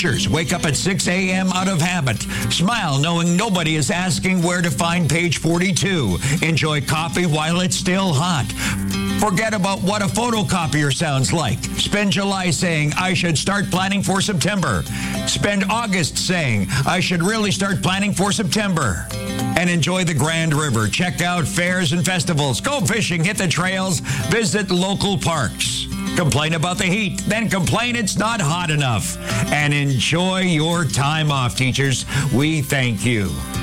Teachers, wake up at 6 a.m. out of habit. Smile knowing nobody is asking where to find page 42. Enjoy coffee while it's still hot. Forget about what a photocopier sounds like. Spend July saying, I should start planning for September. Spend August saying, I should really start planning for September. And enjoy the Grand River. Check out fairs and festivals. Go fishing, hit the trails, visit local parks. Complain about the heat, then complain it's not hot enough. And enjoy your time off, teachers. We thank you.